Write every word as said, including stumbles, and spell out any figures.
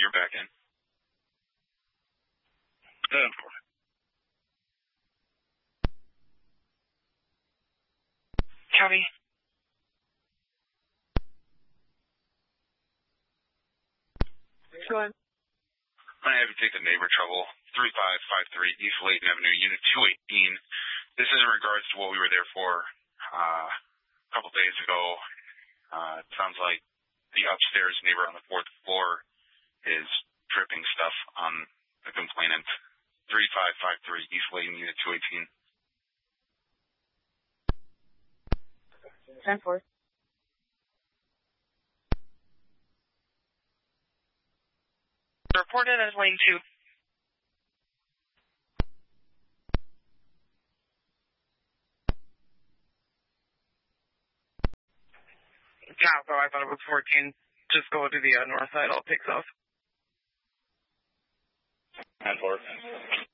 you're back in. ten four. Copy. Go ahead. I'm going to have you take the neighbor trouble, three five five three East Layton Avenue, Unit two eighteen. This is in regards to what we were there for uh, a couple days ago. Uh, it sounds like the upstairs neighbor on the fourth floor is dripping stuff on the complainant. three five five three East Layton, Unit two eighteen. ten four. Reported as lane two. Yeah, so I thought it was fourteen. Just go to the uh, north side, all takes off. ten four.